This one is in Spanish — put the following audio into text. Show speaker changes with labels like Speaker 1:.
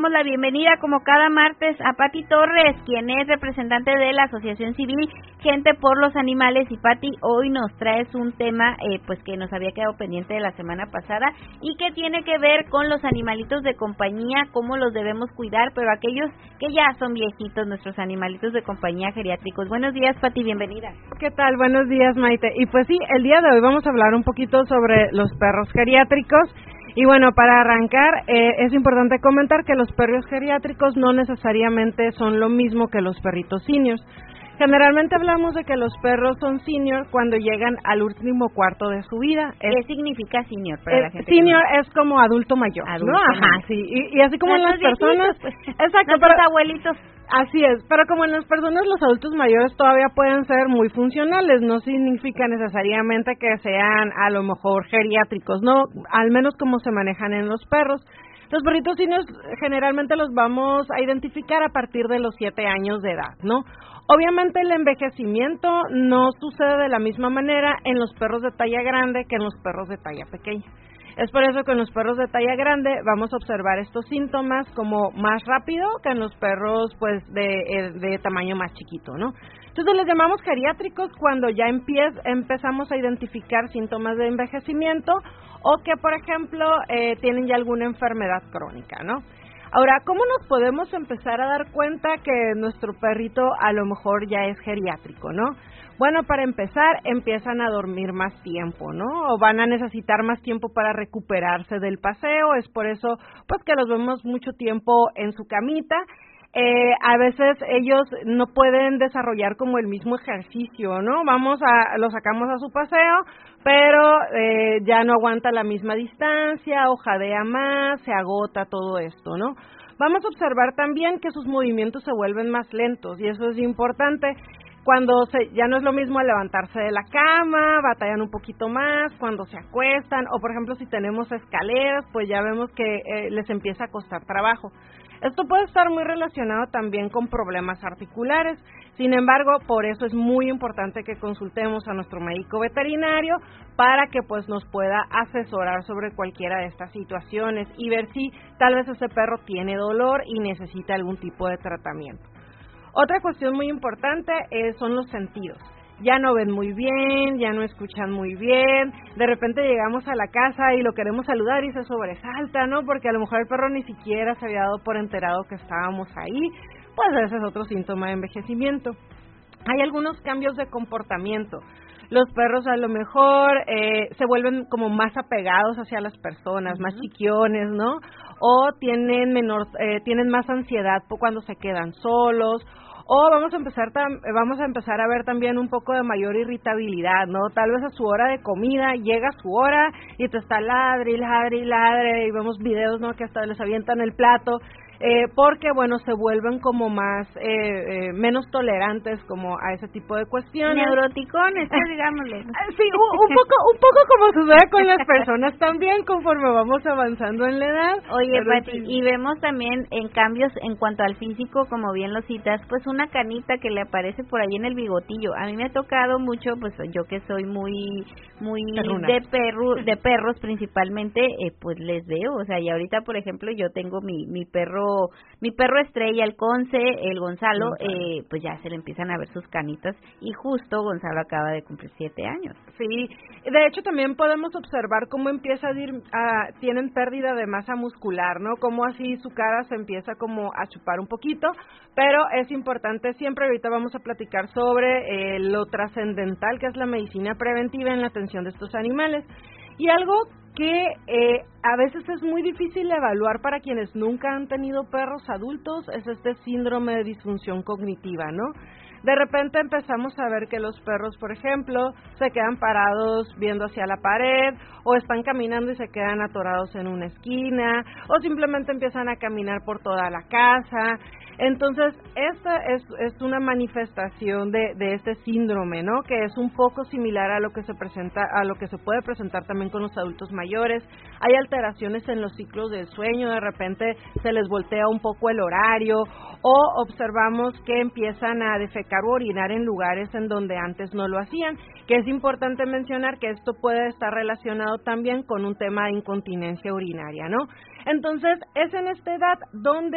Speaker 1: Damos la bienvenida como cada martes a Pati Torres, quien es representante de la Asociación Civil Gente por los Animales. Y Pati, hoy nos traes un tema pues que nos había quedado pendiente de la semana pasada y que tiene que ver con los animalitos de compañía, cómo los debemos cuidar, pero aquellos que ya son viejitos, nuestros animalitos de compañía geriátricos. Buenos días, Pati, bienvenida.
Speaker 2: ¿Qué tal? Buenos días, Maite. Y pues sí, el día de hoy vamos a hablar un poquito sobre los perros geriátricos. Y bueno, para arrancar, es importante comentar que los perros geriátricos no necesariamente son lo mismo que los perritos seniors. Generalmente hablamos de que los perros son senior cuando llegan al último cuarto de su vida.
Speaker 1: ¿Qué significa senior para la gente?
Speaker 2: Senior es como adulto mayor,
Speaker 1: adulto,
Speaker 2: ¿no? Ajá, sí. Y así como en las personas...
Speaker 1: Pues,
Speaker 2: exacto,
Speaker 1: pero abuelitos.
Speaker 2: Así es, pero como en las personas los adultos mayores todavía pueden ser muy funcionales, no significa necesariamente que sean a lo mejor geriátricos, no, al menos como se manejan en los perros. Los perritos seniors generalmente los vamos a identificar a partir de los 7 años de edad, ¿no? Obviamente el envejecimiento no sucede de la misma manera en los perros de talla grande que en los perros de talla pequeña. Es por eso que en los perros de talla grande vamos a observar estos síntomas como más rápido que en los perros pues de tamaño más chiquito, ¿no? Entonces les llamamos geriátricos cuando ya empezamos a identificar síntomas de envejecimiento o que, por ejemplo, tienen ya alguna enfermedad crónica, ¿no? Ahora, ¿cómo nos podemos empezar a dar cuenta que nuestro perrito a lo mejor ya es geriátrico, no? Bueno, para empezar, empiezan a dormir más tiempo, ¿no? O van a necesitar más tiempo para recuperarse del paseo. Es por eso, pues, que los vemos mucho tiempo en su camita. A veces ellos no pueden desarrollar como el mismo ejercicio, ¿no? Lo sacamos a su paseo, pero ya no aguanta la misma distancia, o jadea más, se agota todo esto, ¿no? Vamos a observar también que sus movimientos se vuelven más lentos y eso es importante. Cuando ya no es lo mismo levantarse de la cama, batallan un poquito más, cuando se acuestan, o por ejemplo si tenemos escaleras, pues ya vemos que les empieza a costar trabajo. Esto puede estar muy relacionado también con problemas articulares. Sin embargo, por eso es muy importante que consultemos a nuestro médico veterinario para que pues nos pueda asesorar sobre cualquiera de estas situaciones y ver si tal vez ese perro tiene dolor y necesita algún tipo de tratamiento. Otra cuestión muy importante son los sentidos. Ya no ven muy bien, ya no escuchan muy bien, de repente llegamos a la casa y lo queremos saludar y se sobresalta, ¿no? Porque a lo mejor el perro ni siquiera se había dado por enterado que estábamos ahí, pues ese es otro síntoma de envejecimiento. Hay algunos cambios de comportamiento. Los perros a lo mejor se vuelven como más apegados hacia las personas, más chiquiones, ¿no? O tienen más ansiedad cuando se quedan solos. O vamos a empezar a ver también un poco de mayor irritabilidad, ¿no? Tal vez a su hora de comida, llega su hora y te está ladre y ladre y ladre y vemos videos, ¿no? Que hasta les avientan el plato, porque, bueno, se vuelven como más, menos tolerantes como a ese tipo de cuestiones.
Speaker 1: Neuroticones, digámosle.
Speaker 2: Sí, un poco como sucede con las personas también conforme vamos avanzando en la edad.
Speaker 1: Oye, Pati, sí. Y vemos también en cambios en cuanto al físico, como bien lo citas, pues una canita que le aparece por ahí en el bigotillo. A mí me ha tocado mucho, pues yo que soy muy de perros principalmente, pues les veo, o sea, y ahorita, por ejemplo, yo tengo mi perro estrella, el Conce, el Gonzalo, pues ya se le empiezan a ver sus canitas y justo Gonzalo acaba de cumplir 7 años.
Speaker 2: Sí, de hecho también podemos observar cómo tienen pérdida de masa muscular, ¿no? Cómo así su cara se empieza como a chupar un poquito, pero es importante siempre, ahorita vamos a platicar sobre lo trascendental que es la medicina preventiva en la atención de estos animales. Y algo que a veces es muy difícil evaluar para quienes nunca han tenido perros adultos es este síndrome de disfunción cognitiva, ¿no? De repente empezamos a ver que los perros, por ejemplo, se quedan parados viendo hacia la pared o están caminando y se quedan atorados en una esquina o simplemente empiezan a caminar por toda la casa. Entonces, esta es una manifestación de este síndrome, ¿no? Que es un poco similar a lo que se puede presentar también con los adultos mayores. Hay alteraciones en los ciclos del sueño, de repente se les voltea un poco el horario o observamos que empiezan a defecar o orinar en lugares en donde antes no lo hacían, que es importante mencionar que esto puede estar relacionado también con un tema de incontinencia urinaria, ¿no? Entonces, es en esta edad donde